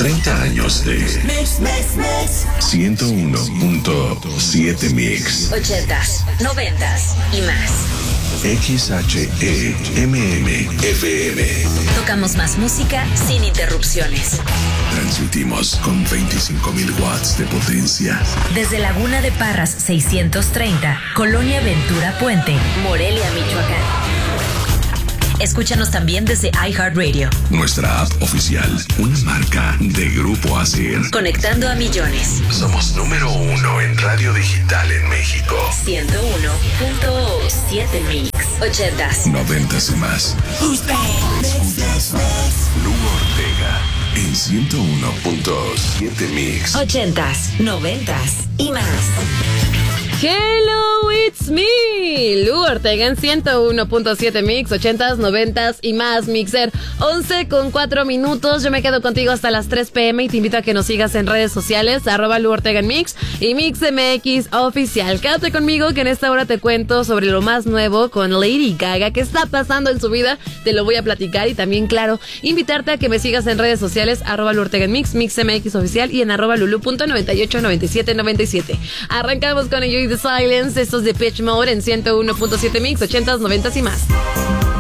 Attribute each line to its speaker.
Speaker 1: 30 años de 101.7 Mix.
Speaker 2: 80s, 90s y más.
Speaker 1: XHEMM-FM.
Speaker 2: Tocamos más música sin interrupciones.
Speaker 1: Transmitimos con 25.000 watts de potencia.
Speaker 2: Desde Laguna de Parras 630, Colonia Ventura Puente, Morelia, Michoacán. Escúchanos también desde iHeartRadio.
Speaker 1: Nuestra app oficial, una marca de Grupo ASIR.
Speaker 2: Conectando a millones.
Speaker 1: Somos número 1 en radio digital en México.
Speaker 2: 101.7 Mix. 80s,
Speaker 1: 90s y más. Lu Ortega en 101.7 Mix.
Speaker 2: 80s, 90s y más.
Speaker 3: Hello, it's me, Lu Ortega en 101.7 Mix, 80s, 90s y más, Mixer. 11:04. Yo me quedo contigo hasta las 3 p.m. y te invito a que nos sigas en redes sociales, @Lu Ortega en Mix y MixMX Oficial. Quédate conmigo que en esta hora te cuento sobre lo más nuevo con Lady Gaga, que está pasando en su vida, te lo voy a platicar y también, claro, invitarte a que me sigas en redes sociales, @Lu Ortega en Mix, MixMX Oficial y en @Lulu.989797. Arrancamos con ello. The Silence, estos de Pitch Mode en 101.7 Mix, 80s, 90s y más.